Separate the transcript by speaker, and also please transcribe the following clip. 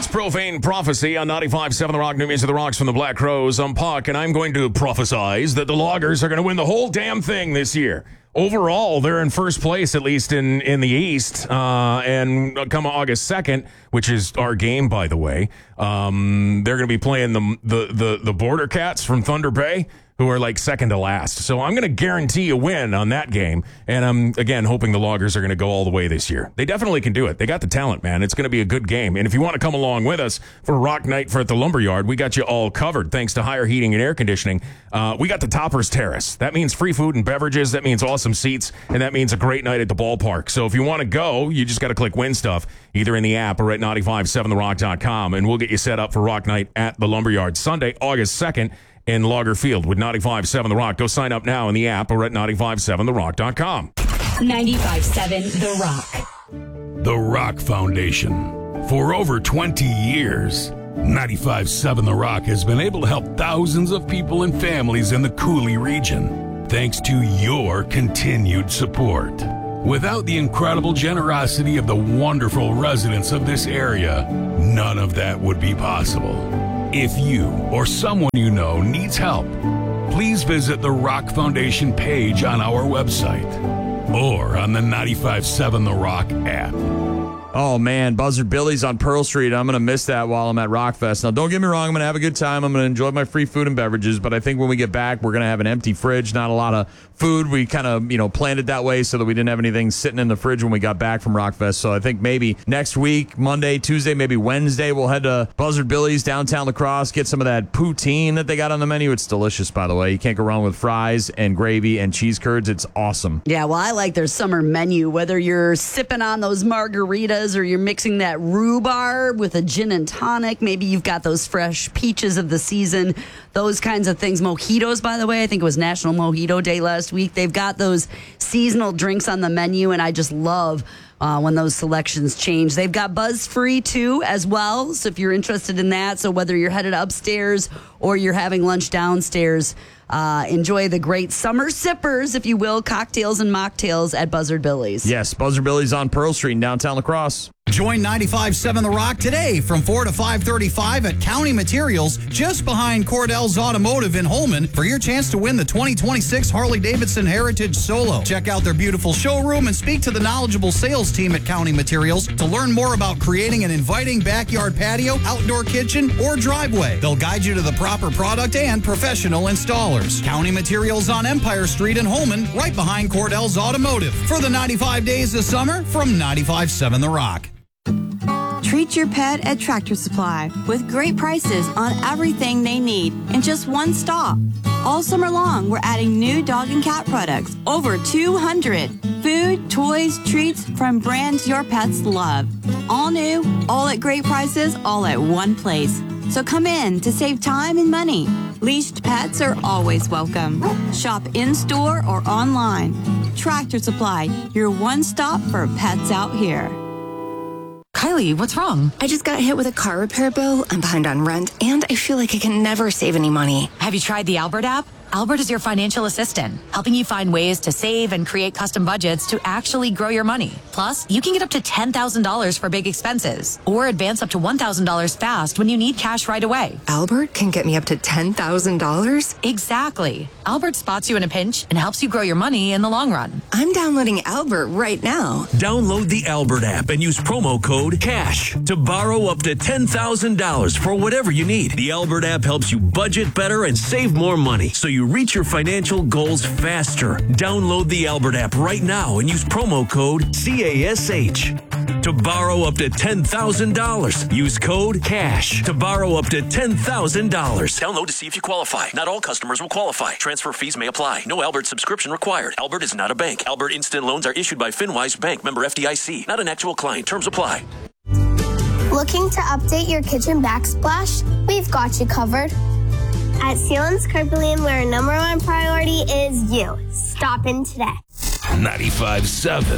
Speaker 1: Profane Prophecy on 95.7 The Rock, New Music of the Rocks from the Black Crowes. I'm Puck, and I'm going to prophesize that the Loggers are going to win the whole damn thing this year. Overall, they're in first place, at least in the East, and come August 2nd, which is our game, by the way, they're going to be playing the Border Cats from Thunder Bay, who are like second to last. So I'm going to guarantee a win on that game. And I'm, again, hoping the Loggers are going to go all the way this year. They definitely can do it. They got the talent, man. It's going to be a good game. And if you want to come along with us for Rock Night for at the Lumberyard, we got you all covered thanks to Higher Heating and Air Conditioning. We got the Toppers Terrace. That means free food and beverages. That means awesome seats. And that means a great night at the ballpark. So if you want to go, you just got to click Win Stuff, either in the app or at 957therock.com. And we'll get you set up for Rock Night at the Lumberyard Sunday, August 2nd. In Logger Field with 95.7 The Rock. Go sign up now in the app or at 957therock.com.
Speaker 2: 95.7 The Rock.
Speaker 3: The Rock Foundation. For over 20 years, 95.7 The Rock has been able to help thousands of people and families in the Cooley region, thanks to your continued support. Without the incredible generosity of the wonderful residents of this area, none of that would be possible. If you or someone you know needs help, please visit the Rock Foundation page on our website or on the 95.7 The Rock app.
Speaker 4: Oh, man, Buzzard Billy's on Pearl Street. I'm going to miss that while I'm at Rockfest. Now, don't get me wrong. I'm going to have a good time. I'm going to enjoy my free food and beverages. But I think when we get back, we're going to have an empty fridge, not a lot of food. We kind of, planned it that way so that we didn't have anything sitting in the fridge when we got back from Rockfest. So I think maybe next week, Monday, Tuesday, maybe Wednesday, we'll head to Buzzard Billy's downtown La Crosse, get some of that poutine that they got on the menu. It's delicious, by the way. You can't go wrong with fries and gravy and cheese curds. It's awesome.
Speaker 5: Yeah, well, I like their summer menu, whether you're sipping on those margaritas or you're mixing that rhubarb with a gin and tonic. Maybe you've got those fresh peaches of the season, those kinds of things. Mojitos, by the way, I think it was National Mojito Day last week. They've got those seasonal drinks on the menu, and I just love when those selections change. They've got Buzz Free, too, as well, so if you're interested in that. So whether you're headed upstairs or you're having lunch downstairs, enjoy the great summer sippers, if you will, cocktails and mocktails at Buzzard Billy's.
Speaker 4: Yes, Buzzard Billy's on Pearl Street in downtown La Crosse.
Speaker 6: Join 95.7 The Rock today from 4 to 5:35 at County Materials, just behind Cordell's Automotive in Holman, for your chance to win the 2026 Harley-Davidson Heritage Solo. Check out their beautiful showroom and speak to the knowledgeable sales team at County Materials to learn more about creating an inviting backyard patio, outdoor kitchen, or driveway. They'll guide you to the proper product and professional installers. County Materials on Empire Street in Holman, right behind Cordell's Automotive. For the 95 days of summer from 95.7 The Rock.
Speaker 7: Treat your pet at Tractor Supply with great prices on everything they need in just one stop. All summer long, we're adding new dog and cat products, over 200. Food, toys, treats from brands your pets love. All new, all at great prices, all at one place. So come in to save time and money. Leashed pets are always welcome. Shop in-store or online. Tractor Supply, your one stop for pets out here.
Speaker 8: Kylie, what's wrong?
Speaker 9: I just got hit with a car repair bill. I'm behind on rent, and I feel like I can never save any money.
Speaker 8: Have you tried the Albert app? Albert is your financial assistant, helping you find ways to save and create custom budgets to actually grow your money. Plus, you can get up to $10,000 for big expenses or advance up to $1,000 fast when you need cash right away.
Speaker 9: Albert can get me up to $10,000?
Speaker 8: Exactly. Albert spots you in a pinch and helps you grow your money in the long run.
Speaker 9: I'm downloading Albert right now.
Speaker 10: Download the Albert app and use promo code CASH to borrow up to $10,000 for whatever you need. The Albert app helps you budget better and save more money, so you reach your financial goals faster. Download the Albert app right now and use promo code CASH to borrow up to $10,000. Use code CASH to borrow up to $10,000.
Speaker 11: Download to see if you qualify. Not all customers will qualify. Transfer fees may apply. No Albert subscription required. Albert is not a bank. Albert Instant Loans are issued by FinWise Bank, member FDIC. Not an actual client. Terms apply.
Speaker 12: Looking to update your kitchen backsplash? We've got you covered. At Sealands Carpelian, where our number one priority is you. Stop in today.
Speaker 3: 95.7